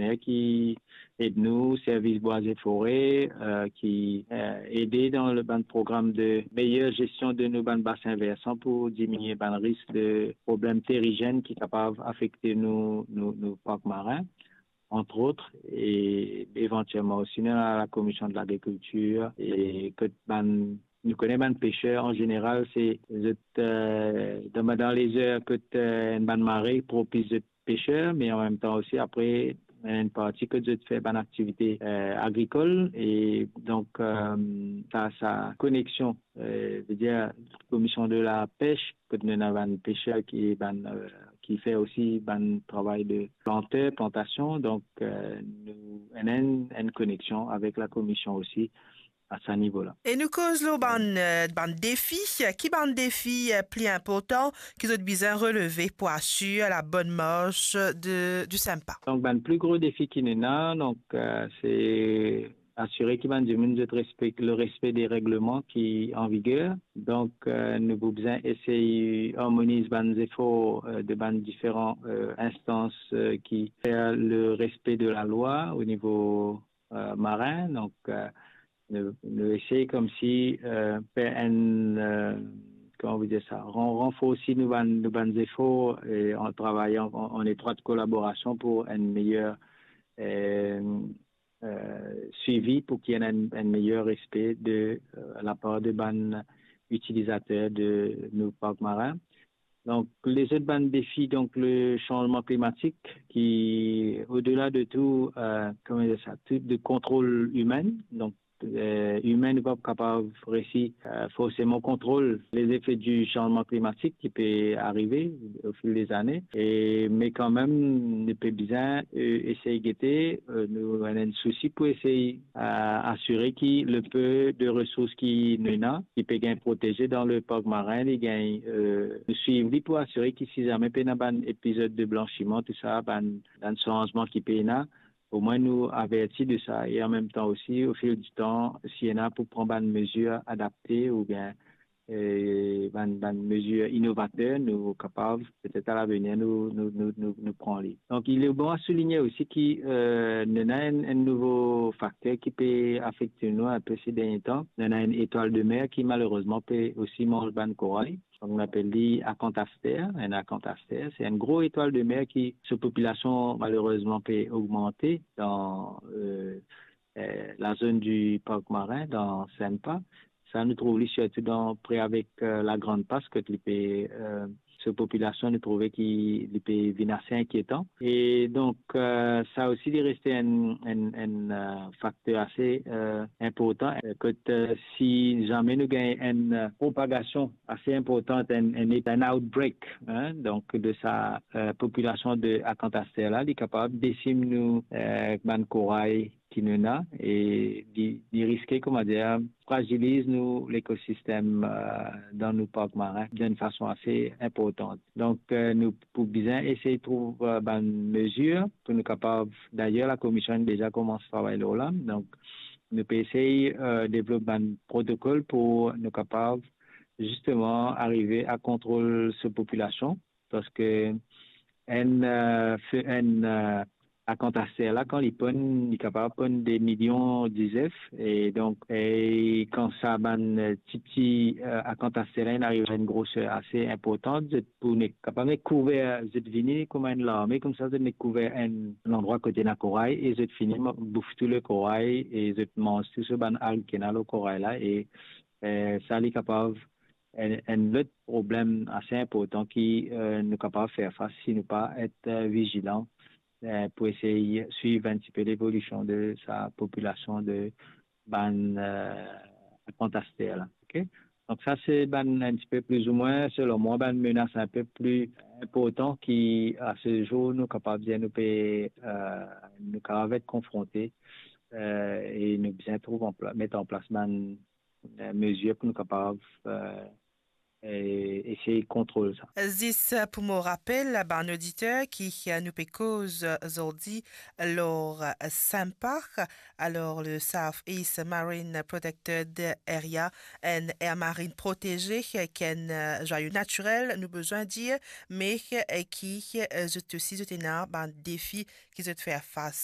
partenaires qui aident nous, Service Bois et Forêts, qui aident dans le programme de meilleure gestion de nos bassins versants pour diminuer le risque de problèmes terrigènes qui sont capables d'affecter nos parcs marins, entre autres, et éventuellement aussi à la Commission de l'agriculture et que nous connaissons les pêcheurs en général, c'est dans les heures que une bonne marée propice de pêcheurs, mais en même temps aussi après une partie que de faire une activité agricole et donc sa connexion, veut dire commission de la pêche que nous avons un pêcheur qui fait aussi un travail de plantation, donc nous avons une connexion avec la commission aussi à ce niveau-là. Et nous causons ban défi, qui ban défi plus important qu'ils ont besoin relever pour assurer la bonne marche du SEMPA. Donc, le plus gros défi qu'il y a, donc, c'est assurer qu'il y a le respect des règlements qui sont en vigueur. Donc, nous avons besoin d'essayer d'harmoniser les efforts de différentes instances qui font le respect de la loi au niveau marin. Donc, nous essayons comme si comment vous dire ça, on renforce aussi nos efforts et en travaillant en étroite collaboration pour un meilleur suivi pour qu'il y ait un meilleur respect de la part de utilisateurs de nos parcs marins. Donc, les autres défis, donc le changement climatique qui, au-delà de tout, comment dire ça, tout de contrôle humain. Donc, humain n'est pas capable de réussir forcément contrôle les effets du changement climatique qui peut arriver au fil des années. Mais quand même, nous peut bien essayer de guetter. Nous avons un souci pour essayer d'assurer que le peu de ressources qui nous a, qui peut être protégé dans le parc marin, il gagne suivre pour assurer que si jamais il y a un épisode de blanchiment, tout ça, un changement qui peut être au moins nous avertir de ça et en même temps aussi au fil du temps s'il y en a pour prendre une mesure adaptée ou bien une mesure innovateur nous capables peut-être à l'avenir nous prendre. Donc il est bon à souligner aussi qu'il y a un nouveau facteur qui peut affecter nous un peu ces derniers temps. Il y a une étoile de mer qui malheureusement peut aussi manger ban corail. On appelle acanthaster. Un acanthaster, c'est une grosse étoile de mer qui, sa population malheureusement peut augmenter dans la zone du parc marin, dans SEMPA. Ça nous trouve surtout près avec la Grande Passe que cette population nous trouvait qu'il peut venir assez inquiétant. Et donc, ça aussi est resté un facteur assez important. Que si jamais nous gagnons une propagation assez importante, un outbreak, donc de sa population de acanthaster là, il est capable de décimer nous corail qui nous a et d'y risquer, comment dire, fragilise l'écosystème dans nos parcs marins d'une façon assez importante. Donc, nous pouvons bien essayer de trouver une mesure pour nous capables. D'ailleurs, la Commission a déjà commencé à travailler là. Donc, nous pouvons essayer de développer un protocole pour nous capables justement arriver à contrôler cette population parce que acanthaster là quand il est capable de prendre des millions d'ISF et donc quand ça petit acanthaster là il arrive à une grosseur assez importante pour être capable de couvrir cette venir comme une larme comme ça de couvrir un endroit côté la corail et cette finit bouffe tout le corail et cette mange tout ce algue qui est dans le corail là et ça est capable un autre problème assez important qui nous capable de faire face si nous pas être vigilant pour essayer de suivre un petit peu l'évolution de sa population de acanthaster là. Okay? Donc ça c'est un petit peu plus ou moins selon moi une menace un peu plus importante qui à ce jour nous capables de nous capables être confrontés et nous bien mettre en place une mesure pour nous capables et essayer de contrôler ça. Zis pour me rappeler, un auditeur qui nous peut cause aujourd'hui alors SEMPA, alors le South East Marine Protected Area, une aire marine protégée qui est un joyau naturel, nous besoin dire, mais qui est aussi un défi qui se fait face.